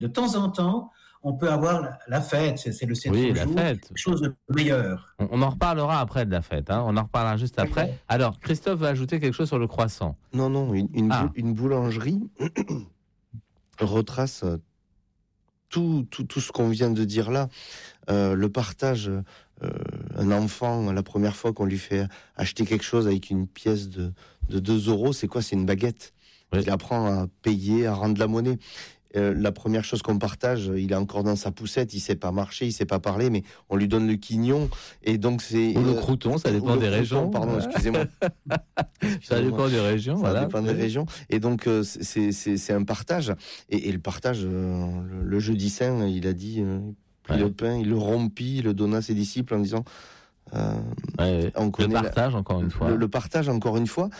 de temps en temps, on peut avoir la fête, c'est le 7 Oui, la jours, fête. quelque chose de meilleur. On en reparlera après de la fête, hein. On en reparlera juste après. Alors, Christophe va ajouter quelque chose sur le croissant. Non, une boulangerie retrace tout ce qu'on vient de dire là. Le partage, un enfant, la première fois qu'on lui fait acheter quelque chose avec une pièce de 2 euros, c'est quoi? C'est une baguette. Oui. Il apprend à payer, à rendre la monnaie. La première chose qu'on partage, il est encore dans sa poussette, il sait pas marcher, il sait pas parler, mais on lui donne le quignon, et donc c'est... Ou le crouton, ça dépend des régions. Pardon, excusez-moi. Ça dépend des régions, Ça dépend des régions. Et donc, c'est un partage. Et le partage, le jeudi saint, il a dit, le pain, il le rompit, il le donna à ses disciples en disant... le partage, encore une fois. Le partage, encore une fois.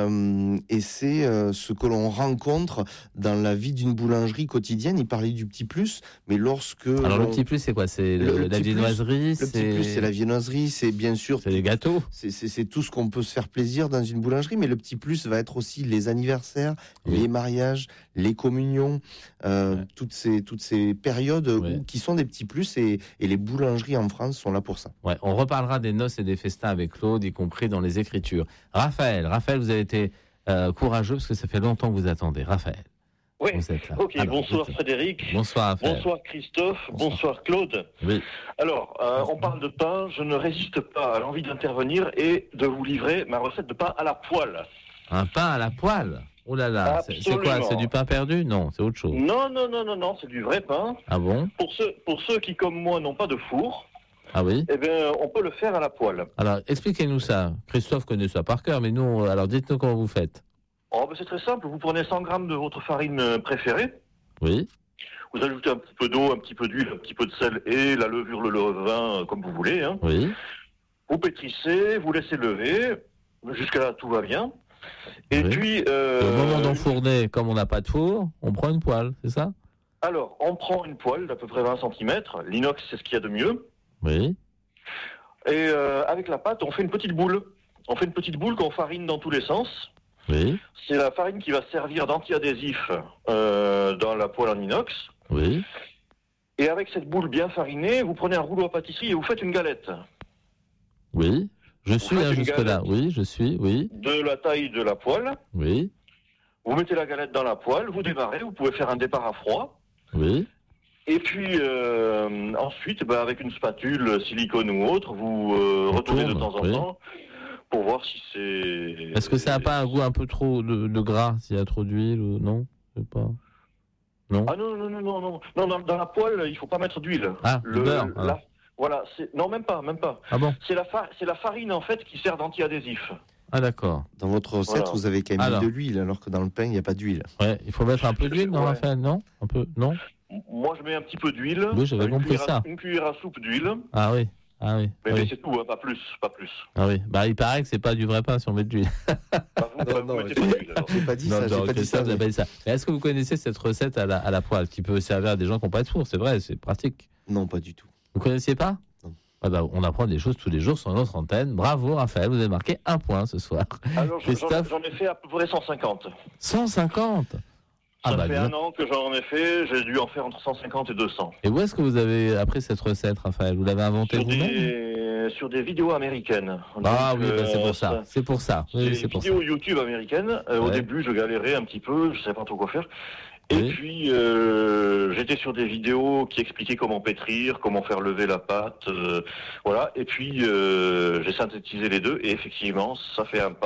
Et c'est ce que l'on rencontre dans la vie d'une boulangerie quotidienne. Il parlait du petit plus, mais lorsque... Alors, le petit plus, c'est quoi? C'est la viennoiserie? Le petit plus, c'est la viennoiserie, c'est bien sûr... C'est les gâteaux. C'est tout ce qu'on peut se faire plaisir dans une boulangerie, mais le petit plus va être aussi les anniversaires, les mariages, les communions, toutes ces périodes qui sont des petits plus, et les boulangeries en France sont là pour ça. Ouais, on reparlera des noces et des festins avec Claude, y compris dans les écritures. Raphaël, vous avez été courageux parce que ça fait longtemps que vous attendez. Raphaël. Oui, ok. Alors, bonsoir Frédéric. Bonsoir Raphaël. Bonsoir Christophe. Bonsoir Claude. Oui. Alors, on parle de pain. Je ne résiste pas à l'envie d'intervenir et de vous livrer ma recette de pain à la poêle. Un pain à la poêle? Oh là là, c'est quoi? C'est du pain perdu? Non, c'est autre chose. Non, c'est du vrai pain. Ah bon? Pour ceux qui, comme moi, n'ont pas de four, ah oui? Eh bien, on peut le faire à la poêle. Alors, expliquez-nous ça. Christophe connaît ça par cœur, mais nous, alors dites-nous comment vous faites. Oh, ben c'est très simple. Vous prenez 100 grammes de votre farine préférée. Oui. Vous ajoutez un petit peu d'eau, un petit peu d'huile, un petit peu de sel et la levure, le levain, comme vous voulez. Hein. Oui. Vous pétrissez, vous laissez lever. Jusqu'à là, tout va bien. Et puis... Au moment d'enfourner, comme on n'a pas de four, on prend une poêle, c'est ça? Alors, on prend une poêle d'à peu près 20 cm. L'inox, c'est ce qu'il y a de mieux. Oui. Et avec la pâte, on fait une petite boule. On fait une petite boule qu'on farine dans tous les sens. Oui. C'est la farine qui va servir d'anti-adhésif dans la poêle en inox. Oui. Et avec cette boule bien farinée, vous prenez un rouleau à pâtisserie et vous faites une galette. Oui. Je suis là jusque-là. Oui, je suis. Oui. De la taille de la poêle. Oui. Vous mettez la galette dans la poêle, vous démarrez, vous pouvez faire un départ à froid. Oui. Et puis ensuite, avec une spatule silicone ou autre, vous retournez de temps en temps pour voir si c'est... Est-ce que ça n'a pas un goût un peu trop de gras, s'il y a trop d'huile ou non? Je sais pas. Non. Ah non. Non, dans la poêle, il faut pas mettre d'huile. Ah, le beurre. Voilà, non, même pas. Ah bon? C'est la farine en fait qui sert d'anti-adhésif. Ah d'accord. Dans votre recette, vous avez quand même mis de l'huile, alors que dans le pain, il n'y a pas d'huile. Ouais, il faut mettre un peu d'huile dans la farine, non? Un peu, non? Moi, je mets un petit peu d'huile. Oui, j'avais compris ça. Une cuillère à soupe d'huile. Ah oui. Mais c'est tout, hein, pas plus. Ah oui. Il paraît que c'est pas du vrai pain si on met de l'huile. Vous mettez pas d'huile. J'ai pas dit ça. Vous avez dit ça. Mais est-ce que vous connaissez cette recette à la poêle qui peut servir à des gens qui n'ont pas de four? C'est vrai, c'est pratique. Non, pas du tout. Vous connaissiez pas? Non. On apprend des choses tous les jours sur notre antenne. Bravo Raphaël, vous avez marqué 1 point ce soir. Alors j'en ai fait à peu près 150. 150? Ça fait 1 an que j'en ai fait, j'ai dû en faire entre 150 et 200. Et où est-ce que vous avez appris cette recette, Raphaël? Vous l'avez inventée vous-même? Sur des vidéos américaines. Ah donc, oui, c'est pour ça. C'est pour ça. Oui, c'est pour vidéos YouTube américaines. Au début, je galérais un petit peu, je ne savais pas trop quoi faire. Et puis, j'étais sur des vidéos qui expliquaient comment pétrir, comment faire lever la pâte, voilà. Et puis, j'ai synthétisé les deux, et effectivement, ça fait un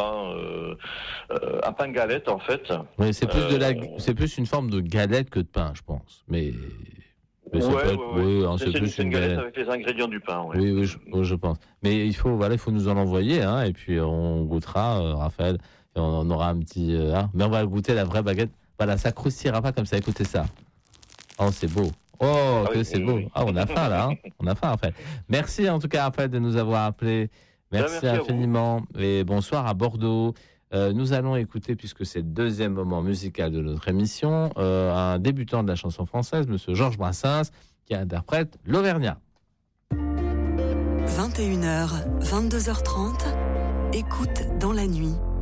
pain galette, en fait. Oui, c'est plus c'est plus une forme de galette que de pain, je pense. Mais c'est plus une galette avec les ingrédients du pain. Oui, je pense. Mais il faut nous en envoyer, hein, et puis on goûtera, Raphaël, et on aura un petit, mais on va goûter la vraie baguette. Voilà, ça croustillera pas comme ça. Écoutez ça. Oh, c'est beau. Oh, c'est beau. Ah, on a faim là. Hein. On a faim, en fait. Merci en tout cas, Raphaël, de nous avoir appelés. Merci infiniment. Et bonsoir à Bordeaux. Nous allons écouter, puisque c'est le deuxième moment musical de notre émission, un débutant de la chanson française, Monsieur Georges Brassens, qui interprète l'Auvergnat. 21h, 22h30. Écoute dans la nuit.